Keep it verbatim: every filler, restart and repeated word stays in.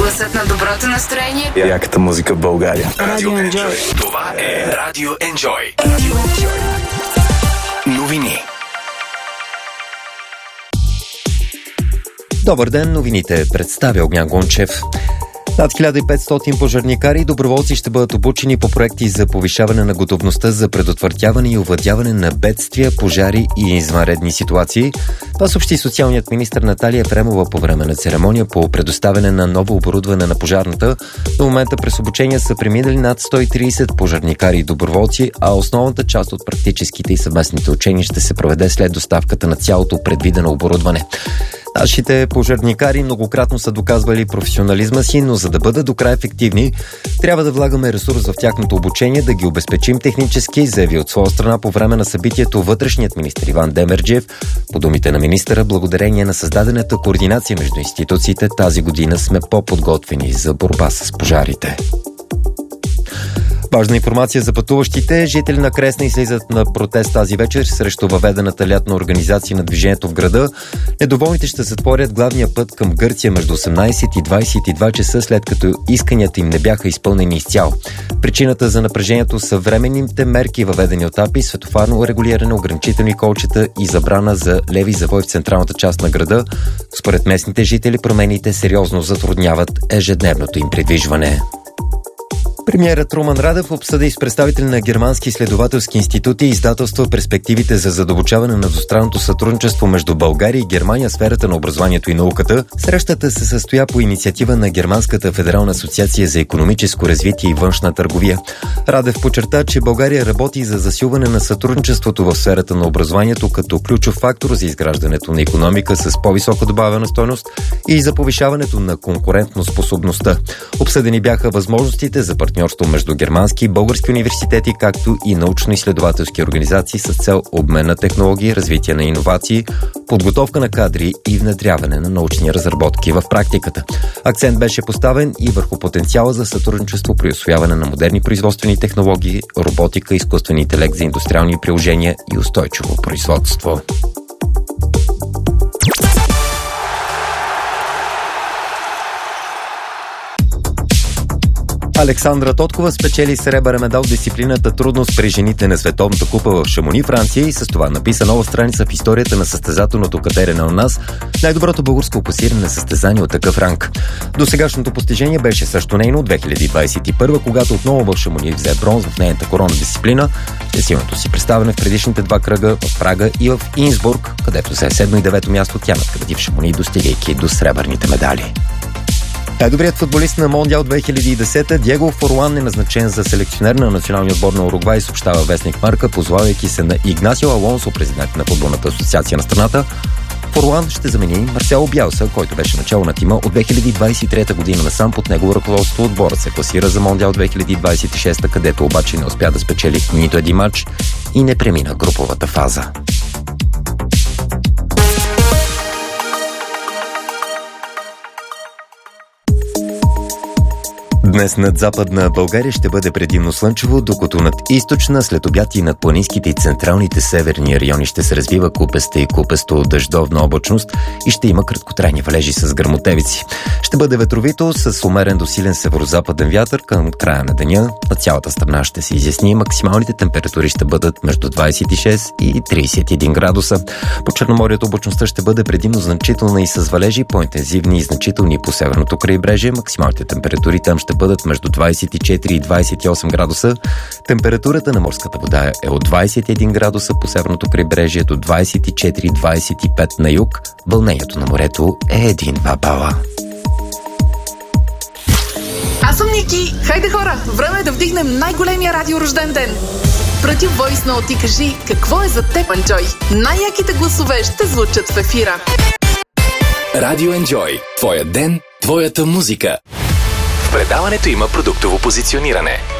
Гласът на доброто настроение. Яката музика в България. Радио Enjoy. Това е Радио Enjoy. Радио Enjoy. Новини. Добър ден, новините представя Огнян Гончев. Над хиляда и петстотин пожарникари и доброволци ще бъдат обучени по проекти за повишаване на готовността за предотвратяване и овладяване на бедствия, пожари и извънредни ситуации. Това съобщи социалният министър Наталия Ефремова по време на церемония по предоставяне на ново оборудване на пожарната. До момента през обучение са преминали над сто и трийсет пожарникари и доброволци, а основната част от практическите и съвместните учения ще се проведе след доставката на цялото предвидено оборудване. Нашите пожарникари многократно са доказвали професионализма си, но за да бъдат до край ефективни, трябва да влагаме ресурс в тяхното обучение, да ги обезпечим технически, заяви от своя страна по време на събитието вътрешният министър Иван Демерджиев. По думите на министъра, благодарение на създадената координация между институциите, тази година сме по-подготвени за борба с пожарите. Важна информация за пътуващите. Жители на Кресна излизат на протест тази вечер срещу въведената лятна организация на движението в града. Недоволните ще затворят главния път към Гърция между осемнайсет и двайсет и два часа, след като исканията им не бяха изпълнени изцяло. Причината за напрежението са временните мерки, въведени от АПИ, светофарно регулиране, ограничителни колчета и забрана за леви завой в централната част на града. Според местните жители промените сериозно затрудняват ежедневното им придвижване. Премиерът Румен Радев обсъди с представители на германски изследователски институти и издателства перспективите за задълбочаване на двустранното сътрудничество между България и Германия в сферата на образованието и науката. Срещата се състоя по инициатива на Германската федерална асоциация за икономическо развитие и външна търговия. Радев подчерта, че България работи за засилване на сътрудничеството в сферата на образованието като ключов фактор за изграждането на икономика с по-висока добавена стойност и за повишаването на конкурентоспособността. Обсъдени бяха възможностите за партньорство между германски и български университети, както и научно-изследователски организации с цел обмен на технологии, развитие на иновации, подготовка на кадри и внедряване на научни разработки в практиката. Акцент беше поставен и върху потенциала за сътрудничество при усвояване на модерни производствени технологии, роботика, изкуствен интелект за индустриални приложения и устойчиво производство. Александра Тоткова спечели сребърен медал в дисциплината трудност при жените на Световната купа в Шамони, Франция, и с това написа нова страница в историята на състезателното катерене у нас, най-доброто българско класиране на състезание от такъв ранг. Досегашното постижение беше също нейно две хиляди двайсет и първа, когато отново в Шамони взе бронз в нейната коронна дисциплина. Силното си представяне в предишните два кръга в Прага и в Инсбург, където взе седмо и девето място, тя надгради в Шамони, достигайки до сребърните медали. Най-добрият футболист на Мондиал две хиляди и десета Диего Форуан е назначен за селекционер на националния отбор на Уругвай, съобщава вестник Марка, позовавайки се на Игнасио Алонсо, президент на футболната асоциация на страната. Форуан ще замени Марсело Бялса, който беше начало на тима от две хиляди двайсет и трета година насам. Под негово ръководство отборът се класира за Мондиал две хиляди двайсет и шеста, където обаче не успя да спечели нито един матч и не премина груповата фаза. Днес над западна България ще бъде предимно слънчево, докато над източна, след обяд и над планинските и централните северни райони ще се развива купеста и купесто дъждовна облачност и ще има краткотрайни валежи с гръмотевици. Ще бъде ветровито с умерен до силен северозападен вятър към края на деня. На цялата страна ще се изясни. Максималните температури ще бъдат между двайсет и шест и трийсет и един градуса. По Черноморието облачността ще бъде предимно значителна и с валежи, по-интензивни и значителни по северното крайбрежие. Максималните температури там ще бъдат между двайсет и четири и двайсет и осем градуса. Температурата на морската вода е от двайсет и един градуса по северното крайбрежие до двайсет и четири до двайсет и пет на юг. Вълнението на морето е един-два бала. Аз съм Ники. Хайде хора, време е да вдигнем най-големия радиорожден ден. Прати Voice Note и кажи какво е за теб, Enjoy. Най-яките гласове ще звучат в ефира. Радио Enjoy. Твоя ден, твоята музика. В предаването има продуктово позициониране.